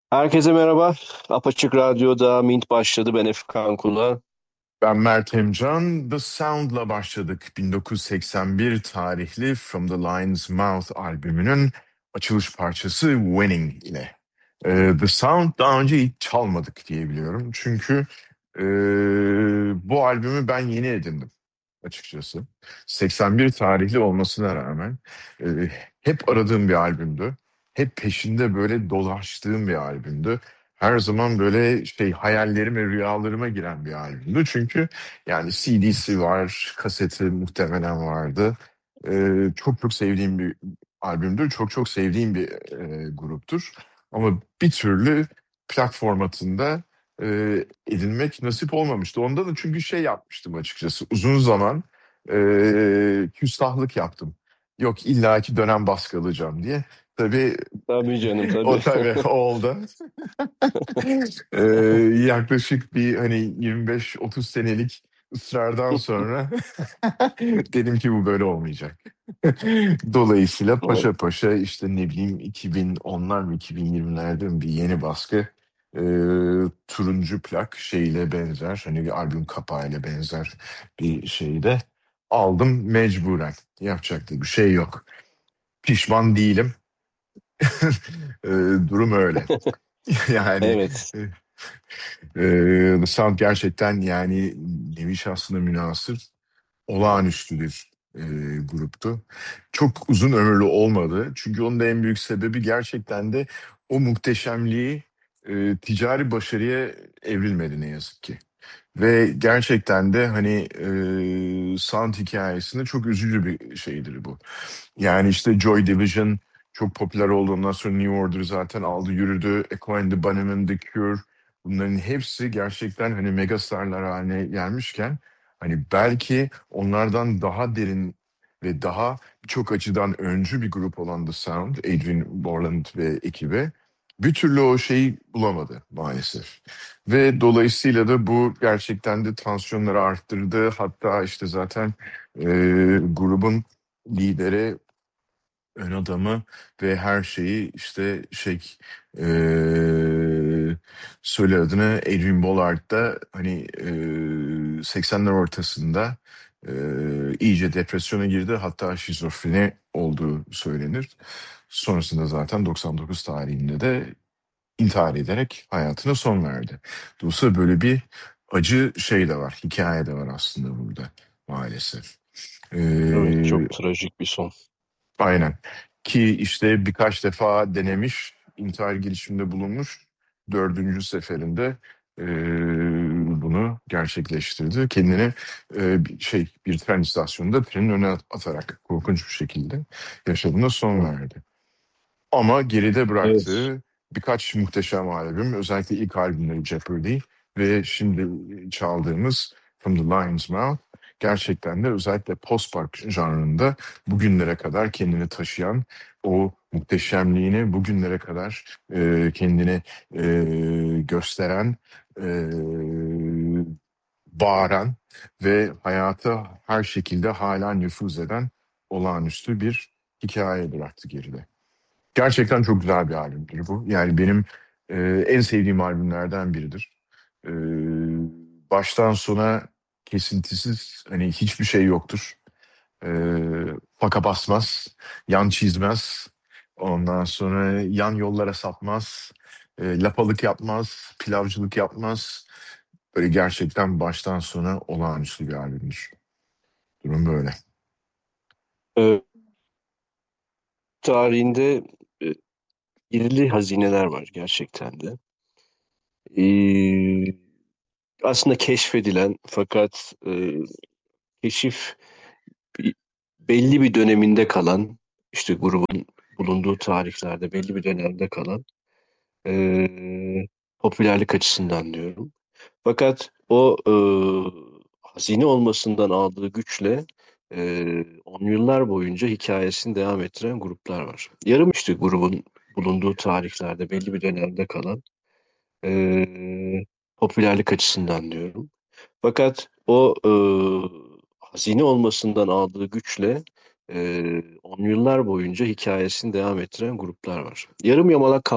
Herkese merhaba. Apaçık Radyo'da Mint başladı. Ben Efkan Kula. Ben Mert Emcan. The Sound'la başladık. 1981 tarihli From the Lion's Mouth albümünün açılış parçası Winning ile. The Sound daha önce hiç çalmadık diyebiliyorum. Çünkü e, bu albümü ben yeni edindim açıkçası. 81 tarihli olmasına rağmen e, hep aradığım bir albümdü. Hep peşinde böyle dolaştığım bir albümdü. Her zaman böyle hayallerime, rüyalarıma giren bir albümdü. Çünkü yani CD'si var, kaseti muhtemelen vardı. Çok çok sevdiğim bir albümdür. Çok çok sevdiğim bir gruptur. Ama bir türlü plak formatında edinmek nasip olmamıştı. Onda da çünkü yapmıştım açıkçası. Uzun zaman küstahlık yaptım. Yok illaki dönem baskı alacağım diye. Tabii Tabii canım o tabii. tabii oldu. Ee, Yaklaşık bir hani 25-30 senelik ısrardan sonra dedim ki bu böyle olmayacak. Dolayısıyla Evet. paşa paşa işte ne bileyim 2010'lar mı 2020'lerde mi bir yeni baskı e, turuncu plak şeyle benzer hani bir albüm kapağıyla benzer bir şeyde aldım mecburen. Yapacak da bir şey yok. Pişman değilim. E, Durum öyle. Yani Evet. The Sound gerçekten yani nevi şahsına münhasır olağanüstü bir gruptu. Çok uzun ömürlü olmadı. Çünkü onun da en büyük sebebi gerçekten de o muhteşemliği ticari başarıya evrilmedi ne yazık ki. Ve gerçekten de hani sound hikayesinde çok üzücü bir şeydir bu. Yani işte Joy Division çok popüler olduğundan sonra New Order zaten aldı yürüdü. Echo and the Bunnymen, The Cure bunların hepsi gerçekten hani megastarlar haline gelmişken hani belki onlardan daha derin ve daha birçok açıdan öncü bir grup olan The Sound, Adrian Borland ve ekibi bir türlü o şeyi bulamadı maalesef. Ve dolayısıyla da bu gerçekten de tansiyonları arttırdı. Hatta işte zaten e, grubun lideri, ön adamı ve her şeyi işte söyle adını Adrian Bollard da hani 80'ler ortasında iyice depresyona girdi. Hatta şizofreni olduğu söylenir. Sonrasında zaten 99 tarihinde de intihar ederek hayatına son verdi. Dolayısıyla böyle bir acı şey de var, hikaye de var aslında burada maalesef. Evet, Ee, çok trajik bir son. aynen. Ki işte birkaç defa denemiş, intihar girişiminde bulunmuş. Dördüncü seferinde ee, bunu gerçekleştirdi. Kendini bir tren istasyonunda trenin önüne atarak korkunç bir şekilde yaşamına son Evet. verdi. Ama geride Evet. bıraktığı birkaç muhteşem albüm, özellikle ilk albümleri Jeopardy ve şimdi çaldığımız From the Lion's Mouth gerçekten de özellikle post-punk janrında bugünlere kadar kendini taşıyan o muhteşemliğini bugünlere kadar kendini gösteren, e, bağıran ve hayata her şekilde hala nüfuz eden olağanüstü bir hikaye bıraktı geride. Gerçekten çok güzel bir albümdür bu. Yani benim en sevdiğim albümlerden biridir. E, Baştan sona kesintisiz hani hiçbir şey yoktur. E, Faka basmaz, yan çizmez. Ondan sonra yan yollara sapmaz. Lapalık yapmaz, pilavcılık yapmaz. Böyle gerçekten baştan sona olağanüstü bir albümdür. Durum böyle. Tarihinde e, irili hazineler var gerçekten de. Ee, Aslında keşfedilen fakat keşif bir- belli bir döneminde kalan, işte grubun bulunduğu tarihlerde belli bir dönemde kalan popülerlik açısından diyorum. Fakat o hazine olmasından aldığı güçle on yıllar boyunca hikayesini devam ettiren gruplar var. Yarım işte grubun bulunduğu tarihlerde belli bir dönemde kalan popülerlik açısından diyorum. Fakat o hazine olmasından aldığı güçle on yıllar boyunca hikayesini devam ettiren gruplar var. Yarım yamalak